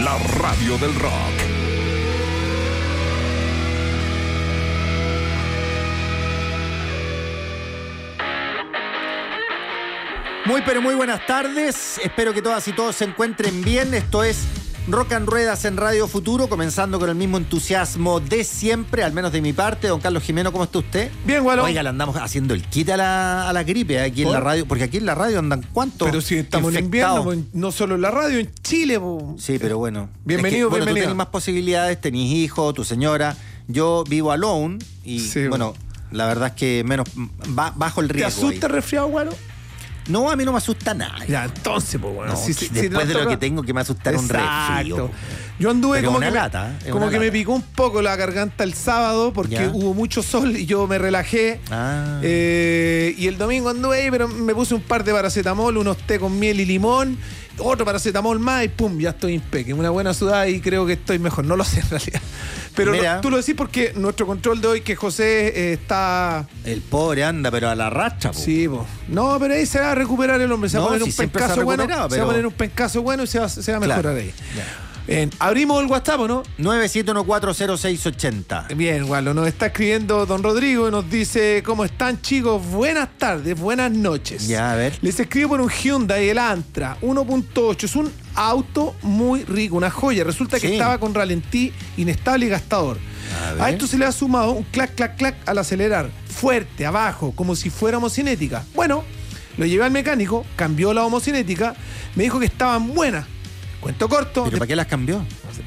la radio del rock. Muy pero muy buenas tardes, espero que todas y todos se encuentren bien. Esto es Rock and Ruedas en Radio Futuro, comenzando con el mismo entusiasmo de siempre, al menos de mi parte. Don Carlos Jimeno, ¿cómo está usted? Bien, Gualo. Oiga, le andamos haciendo el kit a la gripe aquí en la radio, porque aquí en la radio andan ¿cuántos? Pero si estamos infectados? en invierno, no solo en la radio, en Chile. Po. Sí, pero bueno. Bienvenido, Tú bienvenido. tenés más posibilidades, tenés hijos, tu señora. Yo vivo alone y Sí, bueno, la verdad es que menos bajo el ¿Te riesgo. asusta el resfriado, Gualo? No, a mí no me asusta nada. Ya, entonces, pues, bueno. No, después de lo que tengo que me asustar un resfrío. Yo anduve Pero como una que, lata, me, como que me picó un poco la garganta el sábado porque ¿Ya? hubo mucho sol y yo me relajé. Y el domingo anduve ahí, pero me puse un par de paracetamol, unos té con miel y limón, otro paracetamol más y pum, ya estoy impeque. Una buena sudada y creo que estoy mejor. No lo sé en realidad. Pero tú lo decís porque nuestro control de hoy, que José está... El pobre anda, pero a la racha, po. Sí, po. No, pero ahí se va a recuperar el hombre. Se va a poner si un siempre se ha pencazo bueno. recuperado, Se va a poner un pencazo bueno y se va a mejorar Claro. ahí. Abrimos el WhatsApp, ¿o no? 97140680. Bien, Gualo, nos está escribiendo don Rodrigo y nos dice: ¿cómo están, chicos? Buenas tardes, buenas noches. Ya, a ver. Les escribo por un Hyundai Elantra 1.8. Es un auto muy rico, una joya. Resulta que Sí. estaba con ralentí, inestable y gastador. A A ver. esto se le ha sumado un clac, clac, clac al acelerar. Fuerte, abajo, como si fuera homocinética. Bueno, lo llevé al mecánico, cambió la homocinética, me dijo que estaban buenas. Cuento corto. ¿Pero para qué las cambió?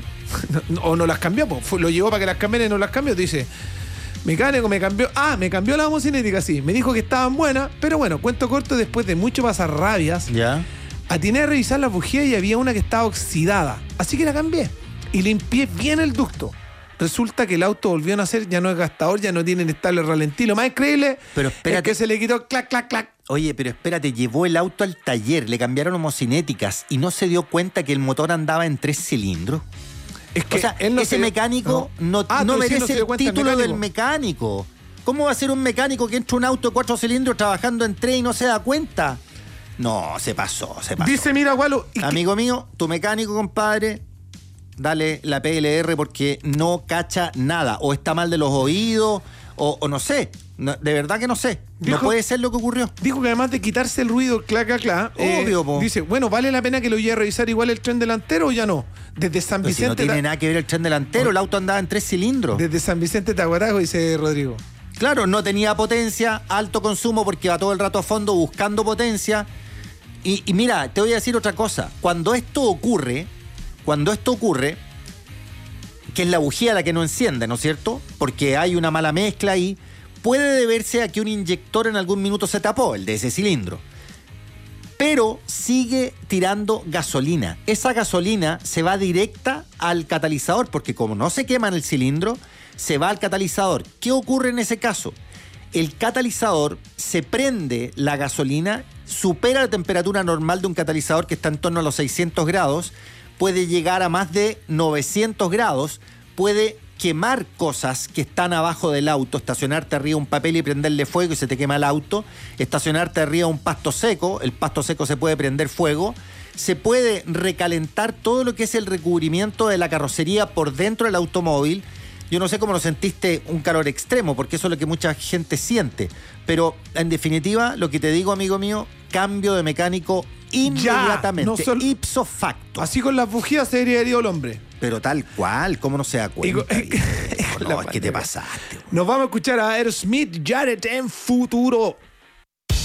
O no las cambió, lo llevó para que las cambiara y no las cambió. Te dice, mecánico, me cambió la homocinética, sí. Me dijo que estaban buenas, pero bueno, cuento corto, después de mucho pasar rabias, Ya. atiné a revisar las bujías y había una que estaba oxidada. Así que la cambié y limpié bien el ducto. Resulta que el auto volvió a nacer, ya no es gastador, ya no tiene inestable ralentí. Lo más increíble Pero es espérate. que se le quitó clac, clac, clac. Oye, pero espérate, llevó el auto al taller, le cambiaron homocinéticas y no se dio cuenta que el motor andaba en 3 cilindros. Es que O sea, él no ese se- mecánico no tú decís, merece se dio el cuenta el título del mecánico. ¿Cómo va a ser un mecánico que entra un auto de 4 cilindros trabajando en 3 y no se da cuenta? No, se pasó. Dice, mira, Gualo, y que- Amigo mío, tu mecánico, compadre, dale la PLR porque no cacha nada. O está mal de los oídos, o no sé. No, de verdad que no sé. No Dijo- puede ser lo que ocurrió. dijo que además de quitarse el ruido, clac, clac, clac, Obvio, po. dice, bueno, ¿vale la pena que lo lleve a revisar igual el tren delantero o ya no? Desde San Pero si no Vicente, tiene nada que ver el tren delantero, el auto andaba en 3 cilindros. desde San Vicente Tahuarago, dice Rodrigo. Claro, no tenía potencia, alto consumo porque va todo el rato a fondo buscando potencia. Y mira, te voy a decir otra cosa. Cuando esto ocurre, que es la bujía la que no enciende, ¿no es cierto? Porque hay una mala mezcla ahí, puede deberse a que un inyector en algún minuto se tapó, el de ese cilindro. Pero sigue tirando gasolina. Esa gasolina se va directa al catalizador, porque como no se quema en el cilindro, se va al catalizador. ¿Qué ocurre en ese caso? El catalizador se prende la gasolina, supera la temperatura normal de un catalizador que está en torno a los 600 grados, puede llegar a más de 900 grados, puede quemar cosas que están abajo del auto, estacionarte arriba de un papel y prenderle fuego y se te quema el auto, estacionarte arriba de un pasto seco, el pasto seco se puede prender fuego, se puede recalentar todo lo que es el recubrimiento de la carrocería por dentro del automóvil. Yo no sé cómo lo sentiste, un calor extremo, porque eso es lo que mucha gente siente, pero en definitiva, lo que te digo, amigo mío, cambio de mecánico inmediatamente, no solo- ipso facto. Así con las bujías se debería herido el hombre. Pero tal cual, ¿cómo no se da cuenta? Y- viejo? la No, es que te manera. pasaste. Nos vamos a escuchar a Aerosmith, Jared en Futuro.